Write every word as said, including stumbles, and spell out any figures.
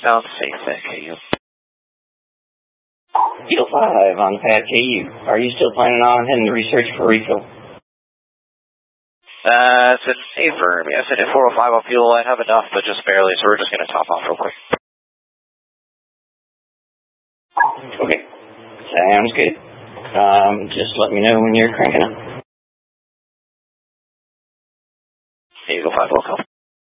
Sounds safe there, K U. Eagle five on the pad, K U. Are you still planning on heading to research for refill? Uh, it's an affirm. Yes, and at four oh five on fuel, I have enough, but just barely, so we're just going to top off real quick. Okay. Sounds good. Um, just let me know when you're cranking up. Eagle five, welcome.